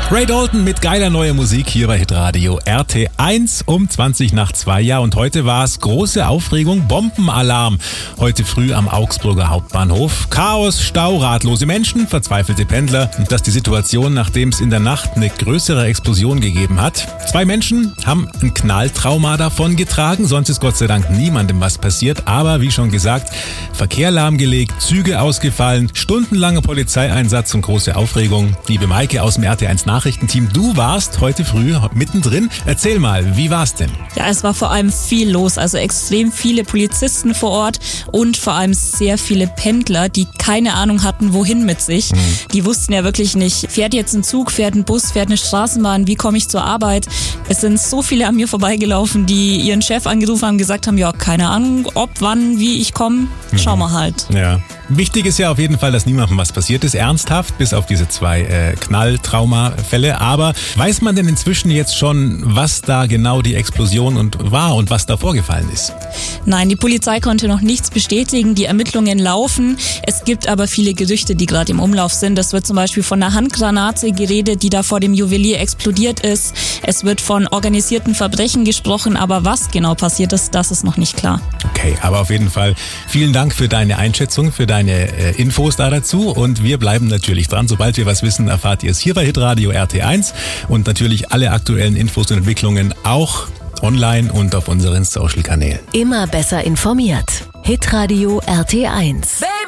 Ray Dalton mit geiler neuer Musik hier bei Hitradio RT1 um 2:20. Ja, und heute war es große Aufregung, Bombenalarm. Heute früh am Augsburger Hauptbahnhof. Chaos, Stau, ratlose Menschen, verzweifelte Pendler. Und das die Situation, nachdem es in der Nacht eine größere Explosion gegeben hat. 2 Menschen haben ein Knalltrauma davon getragen, sonst ist Gott sei Dank niemandem was passiert. Aber wie schon gesagt, Verkehr lahmgelegt, Züge ausgefallen, stundenlanger Polizeieinsatz und große Aufregung. Liebe Maike aus dem RT1 Nachrichtenteam, du warst heute früh mittendrin. Erzähl mal, wie war's denn? Ja, es war vor allem viel los, also extrem viele Polizisten vor Ort und vor allem sehr viele Pendler, die keine Ahnung hatten, wohin mit sich. Die wussten ja wirklich nicht, fährt jetzt ein Zug, fährt ein Bus, fährt eine Straßenbahn, wie komme ich zur Arbeit? Es sind so viele an mir vorbeigelaufen, die ihren Chef angerufen haben, gesagt haben, ja, keine Ahnung, ob, wann, wie ich komme, schauen wir halt. Ja. Wichtig ist ja auf jeden Fall, dass niemandem was passiert ist, ernsthaft, bis auf diese 2 Knalltraumafälle. Aber weiß man denn inzwischen jetzt schon, was da genau die Explosion war und was da vorgefallen ist? Nein, die Polizei konnte noch nichts bestätigen, die Ermittlungen laufen. Es gibt aber viele Gerüchte, die gerade im Umlauf sind. Es wird zum Beispiel von einer Handgranate geredet, die da vor dem Juwelier explodiert ist. Es wird von organisierten Verbrechen gesprochen, aber was genau passiert ist, das ist noch nicht klar. Okay, aber auf jeden Fall vielen Dank für deine Einschätzung, für deine Infos da dazu und wir bleiben natürlich dran. Sobald wir was wissen, erfahrt ihr es hier bei Hitradio RT1 und natürlich alle aktuellen Infos und Entwicklungen auch online und auf unseren Social-Kanälen. Immer besser informiert. Hitradio RT1.